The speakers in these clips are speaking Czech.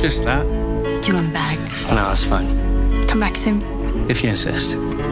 Just that. Do you want back? No, it's fine. Come back soon. If you insist.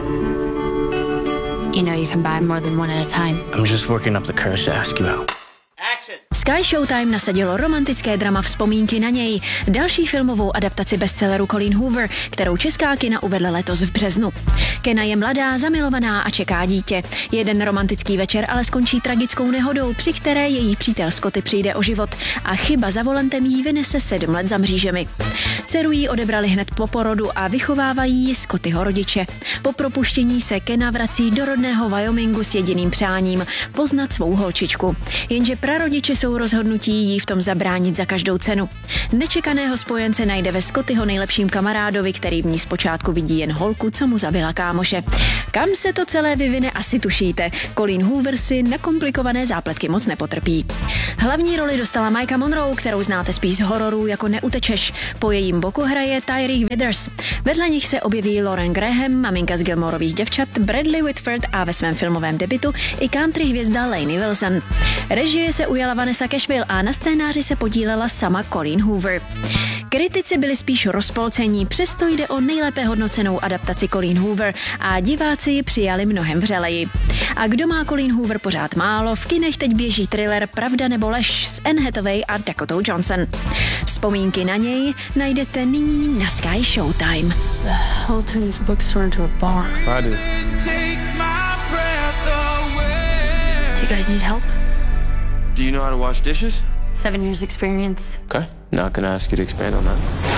You know you can buy more than one at a time. I'm just working up the courage to ask you out. Sky Showtime nasadilo romantické drama Vzpomínky na něj, další filmovou adaptaci bestselleru Colleen Hoover, kterou česká kina uvedla letos v březnu. Kenna je mladá, zamilovaná a čeká dítě. Jeden romantický večer ale skončí tragickou nehodou, při které její přítel Scotty přijde o život a chyba za volantem jí vynese 7 let za mřížemi. Dceru jí odebrali hned po porodu a vychovávají ji Scottyho rodiče. Po propuštění se Kenna vrací do rodného Wyomingu s jediným přáním poznat svou holčičku. Jenže prarodiče jsou rozhodnutí jí v tom zabránit za každou cenu. Nečekaného spojence najde ve Scottyho nejlepším kamarádovi, který v ní zpočátku vidí jen holku, co mu zabila kámoše. Kam se to celé vyvine, asi tušíte. Colleen Hoover si na komplikované zápletky moc nepotrpí. Hlavní roli dostala Maika Monroe, kterou znáte spíš z hororů jako Neutečeš. Po jejím boku hraje Tyree Withers. Vedle nich se objeví Lauren Graham, maminka z Gilmorových děvčat, Bradley Whitford a ve svém filmovém debutu i country hvězda Lainey Wilson. Režie se ujala Vanessa Cashville a na scénáři se podílela sama Colleen Hoover. Kritici byli spíš rozpolcení, přesto jde o nejlépe hodnocenou adaptaci Colleen Hoover a diváci ji přijali mnohem vřeleji. A kdo má Colleen Hoover pořád málo, v kinech teď běží thriller Pravda nebo lež s Anne Hathaway a Dakotou Johnson. Vzpomínky na něj najdete nyní na Sky Showtime. The whole turn this bookstore into a bar. I do. Do you guys need help? Do you know how to wash dishes? 7 years experience. Okay. Not gonna ask you to expand on that.